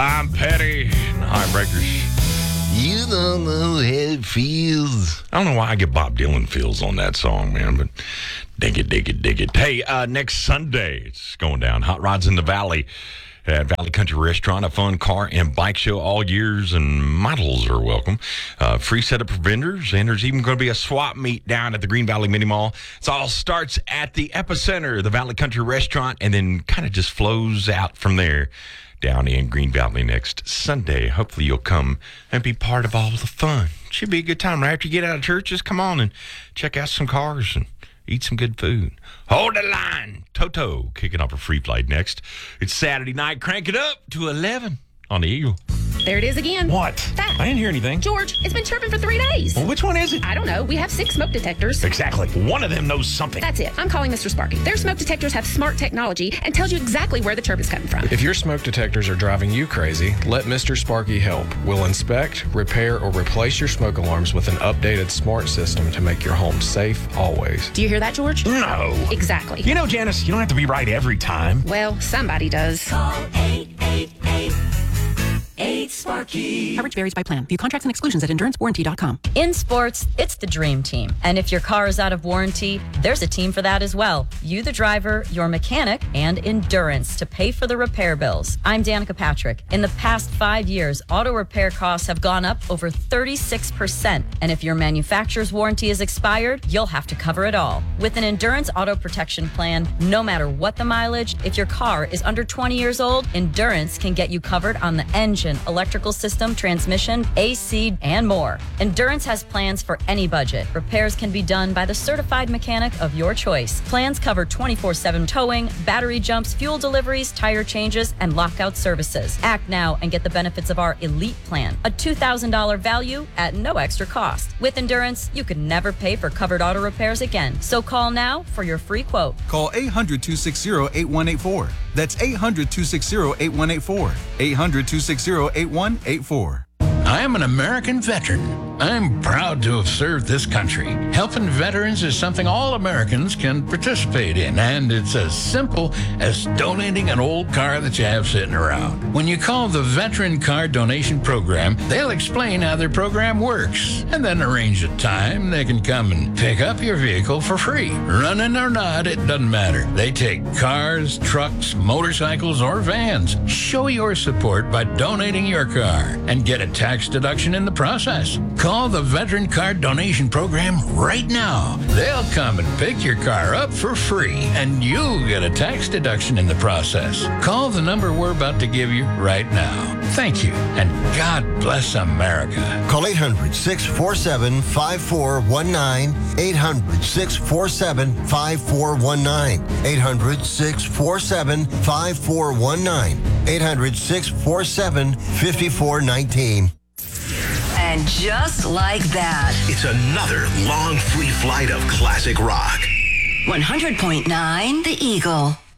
I'm Petty. The Heartbreakers. You don't know how it feels. I don't know why I get Bob Dylan feels on that song, man, but dig it. Hey, next Sunday, it's going down. Hot Rods in the Valley at Valley Country Restaurant. A fun car and bike show. All years and models are welcome. Free setup for vendors, and there's even going to be a swap meet down at the Green Valley Mini Mall. It all starts at the epicenter, the Valley Country Restaurant, and then kind of just flows out from there down in Green Valley next Sunday. Hopefully you'll come and be part of all the fun. Should be a good time. Right after you get out of church, just come on and check out some cars and eat some good food. Hold the line. Toto kicking off a free flight next. It's Saturday night. Crank it up to 11 on the Eagle. There it is again. What? That. I didn't hear anything. George, it's been chirping for 3 days. Well, which one is it? I don't know. We have 6 smoke detectors. Exactly. One of them knows something. That's it. I'm calling Mr. Sparky. Their smoke detectors have smart technology and tells you exactly where the chirp is coming from. If your smoke detectors are driving you crazy, let Mr. Sparky help. We'll inspect, repair, or replace your smoke alarms with an updated smart system to make your home safe always. Do you hear that, George? No. Exactly. You know, Janice, you don't have to be right every time. Well, somebody does. Call 888-8-SPARKY. Coverage varies by plan. View contracts and exclusions at endurancewarranty.com. In sports, it's the dream team. And if your car is out of warranty, there's a team for that as well. You, the driver, your mechanic, and Endurance to pay for the repair bills. I'm Danica Patrick. In the past 5 years, auto repair costs have gone up over 36%. And if your manufacturer's warranty is expired, you'll have to cover it all. With an Endurance auto protection plan, no matter what the mileage, if your car is under 20 years old, Endurance can get you covered on the engine, electrical system, transmission, AC, and more. Endurance has plans for any budget. Repairs can be done by the certified mechanic of your choice. Plans cover 24/7 towing, battery jumps, fuel deliveries, tire changes, and lockout services. Act now and get the benefits of our Elite Plan, a $2,000 value at no extra cost. With Endurance, you could never pay for covered auto repairs again. So call now for your free quote. Call 800-260-8184. That's 800-260-8184. 800-260-8184. I am an American veteran. I'm proud to have served this country. Helping veterans is something all Americans can participate in, and it's as simple as donating an old car that you have sitting around. When you call the Veteran Car Donation Program, they'll explain how their program works, and then arrange a time they can come and pick up your vehicle for free. Running or not, it doesn't matter. They take cars, trucks, motorcycles, or vans. Show your support by donating your car and get a tax deduction in the process. Call the Veteran Car Donation Program right now. They'll come and pick your car up for free, and you'll get a tax deduction in the process. Call the number we're about to give you right now. Thank you, and God bless America. Call 800-647-5419. 800-647-5419. 800-647-5419. 800-647-5419. And just like that, it's another long free flight of classic rock. 100.9 The Eagle.